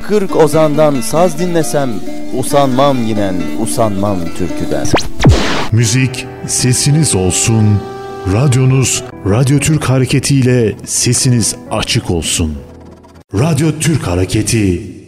40 ozandan saz dinlesem, usanmam yinen, usanmam türküden. Müzik sesiniz olsun, radyonuz Radyo Türk Hareketi ile sesiniz açık olsun. Radyo Türk Hareketi